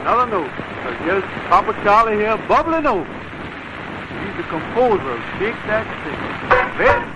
another note. So here's Papa Charlie here bubbling over. He's the composer of Shake That Stick. Very